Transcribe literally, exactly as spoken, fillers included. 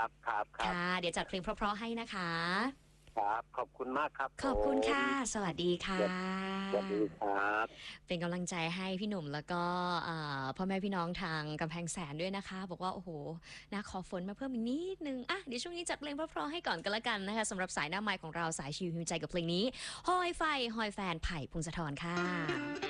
ครับครับครับค่ะเดี๋ยวจัดเพลงเพราะๆให้นะคะครับขอบคุณมากครับขอบคุณค่ะผมสวัสดีค่ะสวัสดีครับเป็นกำลังใจให้พี่หนุ่มแล้วก็อ่าพ่อแม่พี่น้องทางกำแพงแสนด้วยนะคะบอกว่าโอ้โหนะขอฝนมาเพิ่มอีกนิดนึงอ่ะเดี๋ยวช่วงนี้จัดเพลงเพราะๆให้ก่อนกันละกันนะคะสำหรับสายหน้าไมค์ของเราสายชิวหิวใจกับเพลงนี้ฮอยไฟฮอยแฟนไผ่พงศธรค่ะ